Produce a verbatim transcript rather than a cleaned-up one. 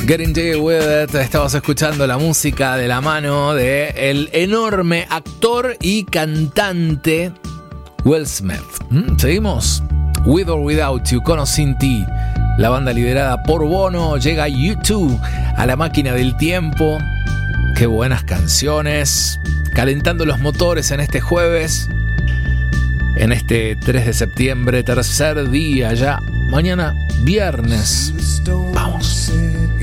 Getting Jiggy With It. Estabas escuchando la música de la mano de el enorme actor y cantante Will Smith. ¿Mm? Seguimos. With or Without You, con o sin ti. La banda liderada por Bono llega U dos a la máquina del tiempo. Qué buenas canciones. Calentando los motores en este jueves. En este tres de septiembre, tercer día ya. Mañana, viernes. Vamos.